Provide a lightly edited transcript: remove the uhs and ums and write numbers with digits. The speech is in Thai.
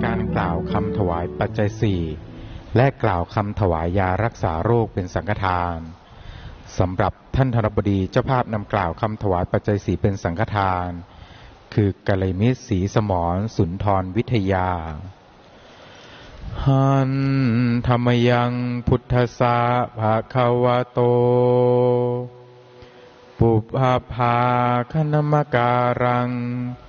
การกล่าวคำถวายปัจจัยสี่และกล่าวคำถวายยารักษาโรคเป็นสังฆทานสำหรับท่านธนบดีเจ้าภาพนำกล่าวคำถวายปัจจัยสี่เป็นสังฆทานคือกัลยาณมิตรศรีสมรสุนทรวิทยาหันธรรมยังพุทธสสะภะคะวะโตปุพพาคณมการัง